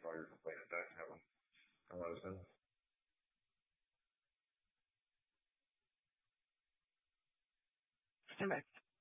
file your complaint at that and have them come let us in. Stand by.